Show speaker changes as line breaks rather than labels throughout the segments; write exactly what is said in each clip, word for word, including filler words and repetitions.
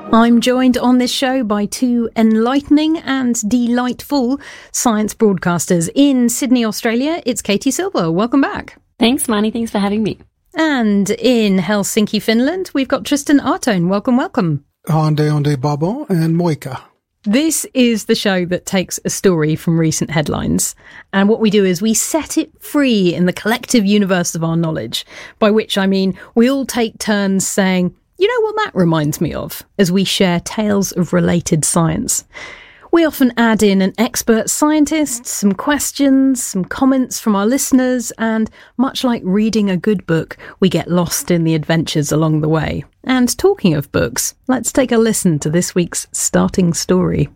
I'm joined on this show by two enlightening and delightful science broadcasters. In Sydney, Australia, it's Katie Silver. Welcome back.
Thanks, Marnie. Thanks for having me.
And in Helsinki, Finland, we've got Tristan Artone. Welcome, welcome.
Ande Ande Babo and Moika.
This is the show that takes a story from recent headlines, and what we do is we set it free in the collective universe of our knowledge, by which I mean we all take turns saying, you know what that reminds me of, as we share tales of related science. We often add in an expert scientist, some questions, some comments from our listeners, and much like reading a good book, we get lost in the adventures along the way. And talking of books, let's take a listen to this week's starting story.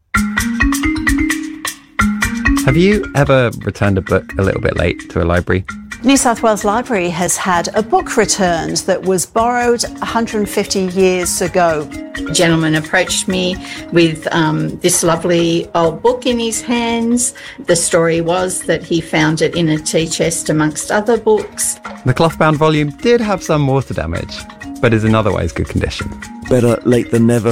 Have you ever returned a book a little bit late to a library?
New South Wales Library has had a book returned that was borrowed one hundred fifty years ago.
A gentleman approached me with um, this lovely old book in his hands. The story was that he found it in a tea chest amongst other books.
The cloth-bound volume did have some water damage, but is in otherwise good condition.
Better late than never.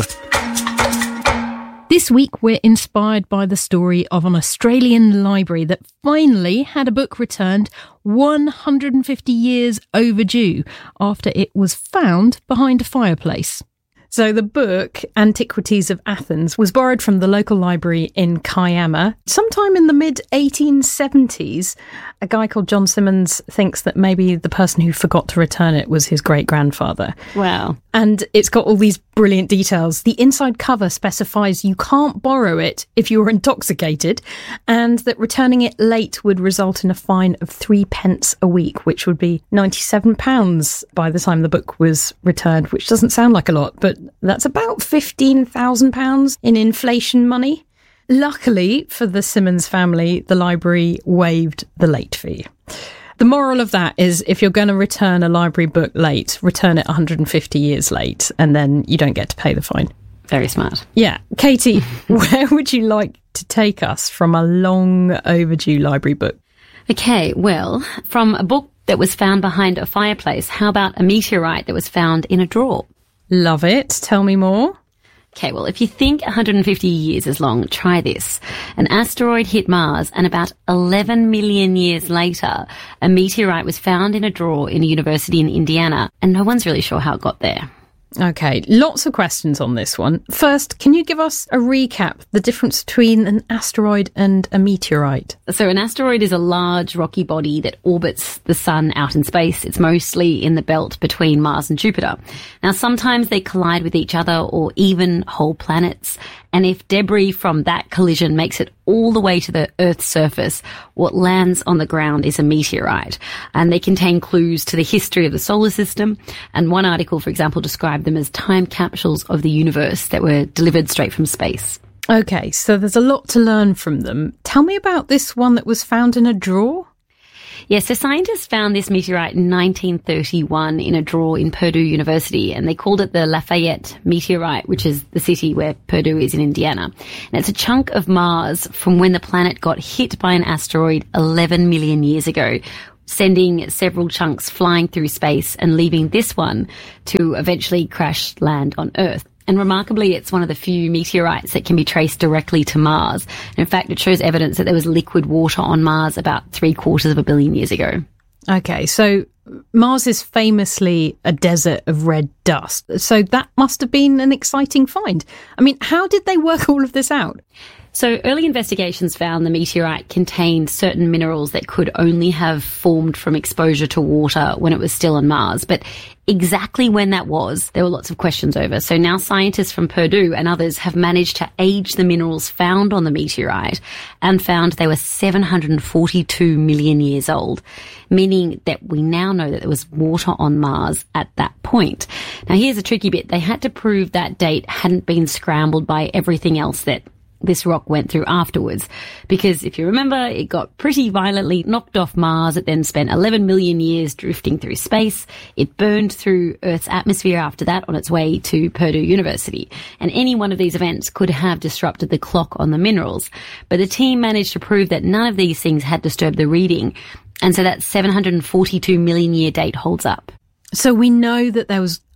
This week we're inspired by the story of an Australian library that finally had a book returned one hundred fifty years overdue after it was found behind a fireplace. So the book, Antiquities of Athens, was borrowed from the local library in Kiama sometime in the mid eighteen seventies. A guy called John Simmons thinks that maybe the person who forgot to return it was his great-grandfather.
Wow.
And it's got all these brilliant details. The inside cover specifies you can't borrow it if you were intoxicated, and that returning it late would result in a fine of three pence a week, which would be ninety-seven pounds by the time the book was returned, which doesn't sound like a lot, but that's about fifteen thousand pounds in inflation money. Luckily for the Simmons family, the library waived the late fee. The moral of that is if you're going to return a library book late, return it one hundred fifty years late, and then you don't get to pay the fine.
Very smart.
Yeah. Katie, where would you like to take us from a long overdue library book?
Okay, well, from a book that was found behind a fireplace, how about a meteorite that was found in a drawer?
Love it. Tell me more.
Okay, well, if you think one hundred fifty years is long, try this. An asteroid hit Mars, and about eleven million years later, a meteorite was found in a drawer in a university in Indiana, and no one's really sure how it got there.
Okay, lots of questions on this one. First, can you give us a recap, the difference between an asteroid and a meteorite?
So an asteroid is a large rocky body that orbits the sun out in space. It's mostly in the belt between Mars and Jupiter. Now, sometimes they collide with each other or even whole planets. And if debris from that collision makes it all the way to the Earth's surface, what lands on the ground is a meteorite. And they contain clues to the history of the solar system. And one article, for example, described them as time capsules of the universe that were delivered straight from space.
Okay, so there's a lot to learn from them. Tell me about this one that was found in a drawer.
Yes, so scientists found this meteorite in nineteen thirty-one in a drawer in Purdue University, and they called it the Lafayette meteorite, which is the city where Purdue is in Indiana. And it's a chunk of Mars from when the planet got hit by an asteroid eleven million years ago, sending several chunks flying through space and leaving this one to eventually crash land on Earth. And remarkably, it's one of the few meteorites that can be traced directly to Mars. And in fact, it shows evidence that there was liquid water on Mars about three quarters of a billion years ago.
Okay, so Mars is famously a desert of red dust. So that must have been an exciting find. I mean, how did they work all of this out?
So early investigations found the meteorite contained certain minerals that could only have formed from exposure to water when it was still on Mars. But exactly when that was, there were lots of questions over. So now scientists from Purdue and others have managed to age the minerals found on the meteorite and found they were seven hundred forty-two million years old, meaning that we now know that there was water on Mars at that point. Now here's the tricky bit. They had to prove that date hadn't been scrambled by everything else that this rock went through afterwards, because if you remember, it got pretty violently knocked off Mars. It then spent eleven million years drifting through space. It burned through Earth's atmosphere after that on its way to Purdue University. And any one of these events could have disrupted the clock on the minerals. But the team managed to prove that none of these things had disturbed the reading. And so that seven hundred forty-two million year date holds up.
So we know that there was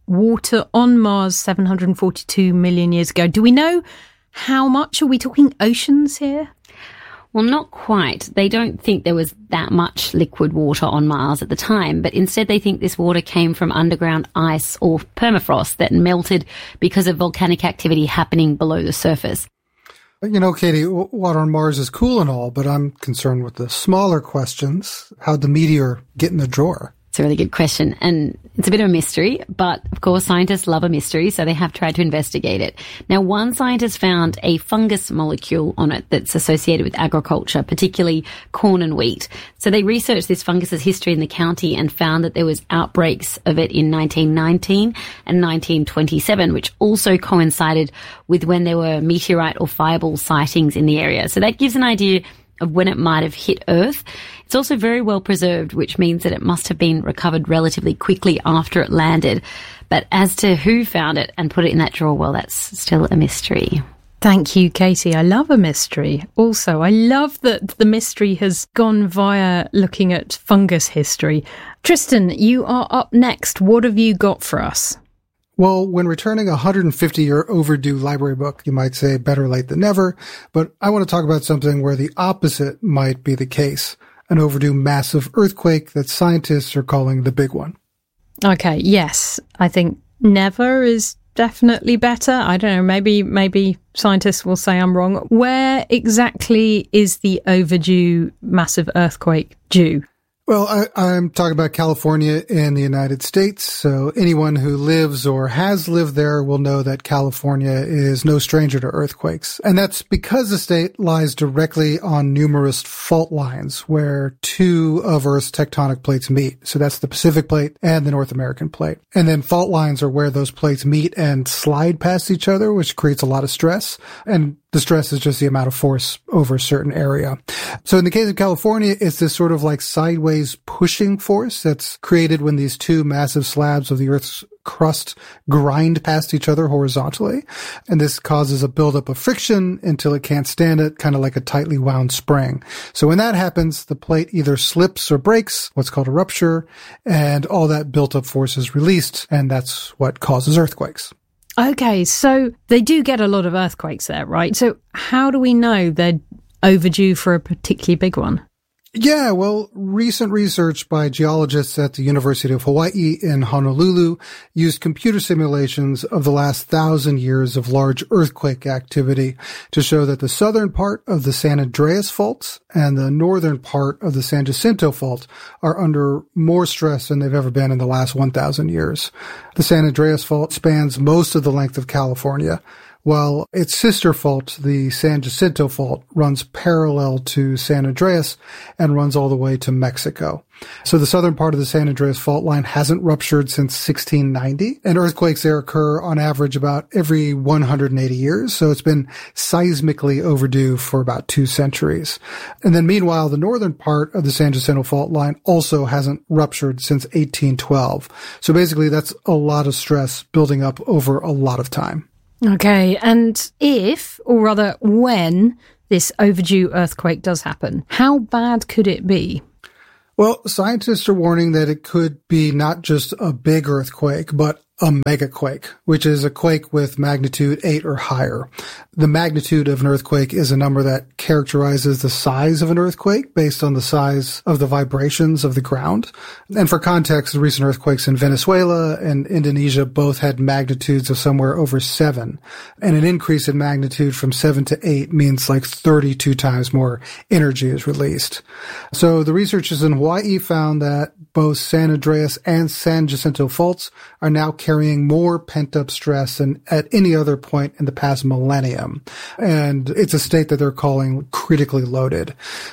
water on Mars seven hundred forty-two million years ago. Do we know how much? Are we talking oceans here?
Well, not quite. They don't think there was that much liquid water on Mars at the time, but instead they think this water came from underground ice or permafrost that melted because of volcanic activity happening below the surface.
You know, Katie, water on Mars is cool and all, but I'm concerned with the smaller questions. How'd the meteor get in the drawer?
It's a really good question, and it's a bit of a mystery, but of course scientists love a mystery, so they have tried to investigate it. Now, one scientist found a fungus molecule on it that's associated with agriculture, particularly corn and wheat. So they researched this fungus's history in the county and found that there was outbreaks of it in nineteen nineteen and nineteen twenty-seven, which also coincided with when there were meteorite or fireball sightings in the area. So that gives an idea of when it might have hit Earth. It's also very well preserved, which means that it must have been recovered relatively quickly after it landed. But as to who found it and put it in that drawer, well, that's still a mystery.
Thank you, Katie. I love a mystery. Also, I love that the mystery has gone via looking at fungus history. Tristan, you are up next. What have you got for us?
Well, when returning a one hundred fifty year overdue library book, you might say better late than never, but I want to talk about something where the opposite might be the case, an overdue massive earthquake that scientists are calling the big one.
Okay, yes. I think never is definitely better. I don't know, maybe maybe scientists will say I'm wrong. Where exactly is the overdue massive earthquake due?
Well, I, I'm talking about California in the United States, so anyone who lives or has lived there will know that California is no stranger to earthquakes. And that's because the state lies directly on numerous fault lines where two of Earth's tectonic plates meet. So that's the Pacific Plate and the North American Plate. And then fault lines are where those plates meet and slide past each other, which creates a lot of stress. And the stress is just the amount of force over a certain area. So in the case of California, it's this sort of like sideways pushing force that's created when these two massive slabs of the Earth's crust grind past each other horizontally. And this causes a buildup of friction until it can't stand it, kind of like a tightly wound spring. So when that happens, the plate either slips or breaks, what's called a rupture, and all that built up force is released, and that's what causes earthquakes.
Okay, so they do get a lot of earthquakes there, right? So how do we know they're overdue for a particularly big one?
Yeah, well, recent research by geologists at the University of Hawaii in Honolulu used computer simulations of the last thousand years of large earthquake activity to show that the southern part of the San Andreas Fault and the northern part of the San Jacinto Fault are under more stress than they've ever been in the last one thousand years. The San Andreas Fault spans most of the length of California, while its sister fault, the San Jacinto Fault, runs parallel to San Andreas and runs all the way to Mexico. So the southern part of the San Andreas fault line hasn't ruptured since sixteen ninety, and earthquakes there occur on average about every one hundred eighty years, so it's been seismically overdue for about two centuries. And then meanwhile, the northern part of the San Jacinto fault line also hasn't ruptured since eighteen twelve. So basically that's a lot of stress building up over a lot of time.
Okay, and if, or rather when, this overdue earthquake does happen, how bad could it be?
Well, scientists are warning that it could be not just a big earthquake, but a megaquake, which is a quake with magnitude eight or higher. The magnitude of an earthquake is a number that characterizes the size of an earthquake based on the size of the vibrations of the ground. And for context, the recent earthquakes in Venezuela and Indonesia both had magnitudes of somewhere over seven. And an increase in magnitude from seven to eight means like thirty-two times more energy is released. So the researchers in Hawaii found that both San Andreas and San Jacinto faults are now carrying more pent-up stress than at any other point in the past millennium. And it's a state that they're calling critically loaded.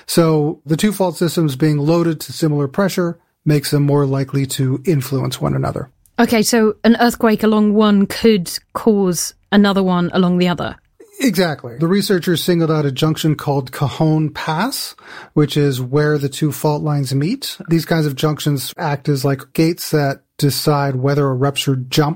So the two fault systems being loaded to similar pressure makes them more likely to influence one another.
Okay, so an earthquake along one could cause another one along the other.
Exactly. The researchers singled out a junction called Cajon Pass, which is where the two fault lines meet. These kinds of junctions act as like gates that decide whether a rupture jumps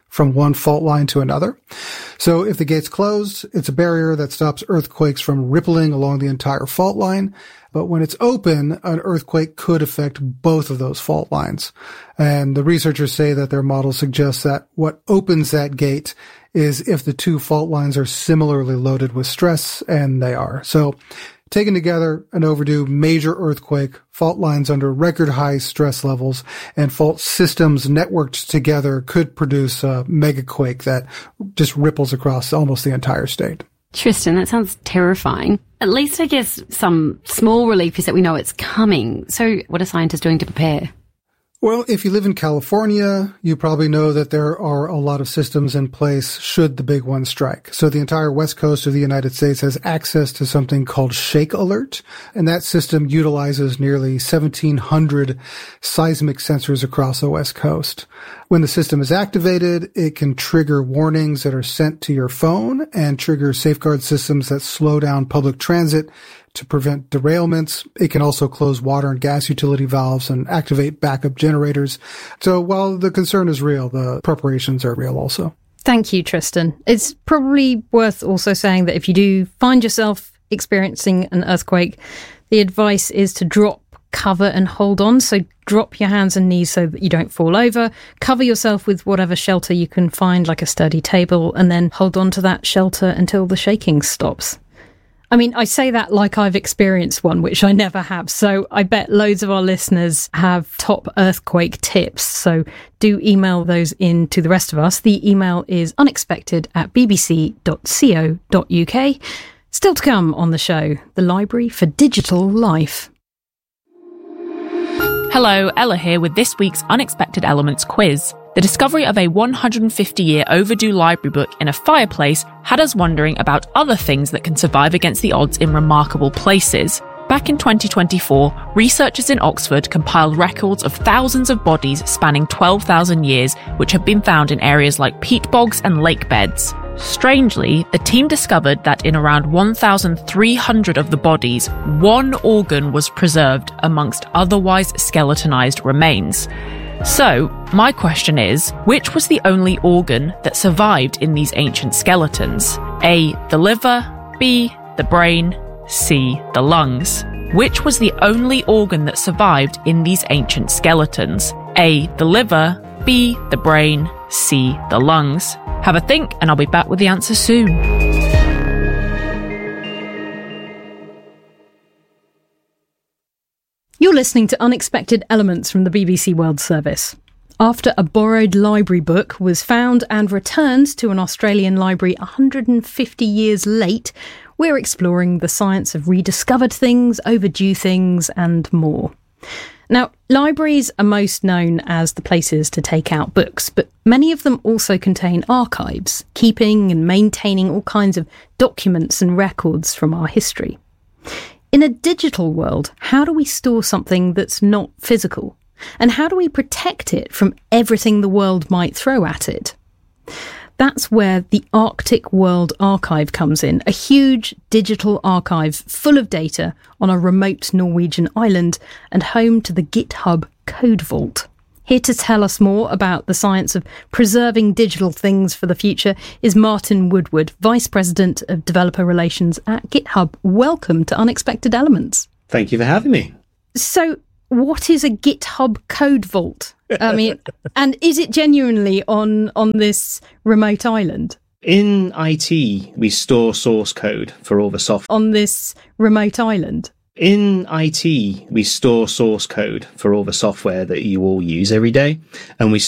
from one fault line to another. So if the gate's closed, it's a barrier that stops earthquakes from rippling along the entire fault line. But when it's open, an earthquake could affect both of those fault lines. And the researchers say that their model suggests that what opens that gate is if the two fault lines are similarly loaded with stress, and they are. So taken together, an overdue major earthquake, fault lines under record high stress levels, and fault systems networked together could produce a megaquake that just ripples across almost the entire state.
Tristan, that sounds terrifying. At least I guess some small relief is that we know it's coming. So what are scientists doing to prepare?
Well, if you live in California, you probably know that there are a lot of systems in place should the big one strike. So the entire west coast of the United States has access to something called Shake Alert, and that system utilizes nearly seventeen hundred seismic sensors across the west coast. When the system is activated, it can trigger warnings that are sent to your phone and trigger safeguard systems that slow down public transit to prevent derailments. It can also close water and gas utility valves and activate backup generators. So while the concern is real, the preparations are real also.
Thank you, Tristan. It's probably worth also saying that if you do find yourself experiencing an earthquake, the advice is to drop, cover and hold on. So drop your hands and knees so that you don't fall over. Cover yourself with whatever shelter you can find, like a sturdy table, and then hold on to that shelter until the shaking stops. I mean, I say that like I've experienced one, which I never have. So I bet loads of our listeners have top earthquake tips. So do email those in to the rest of us. The email is unexpected at b b c dot co dot u k. Still to come on the show, the Library for Digital Life.
Hello, Ella here with this week's Unexpected Elements quiz. The discovery of a one hundred fifty year overdue library book in a fireplace had us wondering about other things that can survive against the odds in remarkable places. Back in twenty twenty-four, researchers in Oxford compiled records of thousands of bodies spanning twelve thousand years, which had been found in areas like peat bogs and lake beds. Strangely, the team discovered that in around one thousand three hundred of the bodies, one organ was preserved amongst otherwise skeletonized remains. So, my question is, which was the only organ that survived in these ancient skeletons? A. The liver, B. The brain, C. The lungs. Which was the only organ that survived in these ancient skeletons? A. The liver, B. The brain, C. The lungs. Have a think and I'll be back with the answer soon.
You're listening to Unexpected Elements from the B B C World Service. After a borrowed library book was found and returned to an Australian library one hundred fifty years late, we're exploring the science of rediscovered things, overdue things, and more. Now, libraries are most known as the places to take out books, but many of them also contain archives, keeping and maintaining all kinds of documents and records from our history. In a digital world, how do we store something that's not physical? And how do we protect it from everything the world might throw at it? That's where the Arctic World Archive comes in, a huge digital archive full of data on a remote Norwegian island and home to the GitHub Code Vault. Here to tell us more about the science of preserving digital things for the future is Martin Woodward, Vice President of Developer Relations at GitHub. Welcome to Unexpected Elements.
Thank you for having me.
So, what is a GitHub Code Vault? I mean, and is it genuinely on, on this remote island?
In I T, we store source code for all the software.
On this remote island?
In I T, we store source code for all the software that you all use every day, and we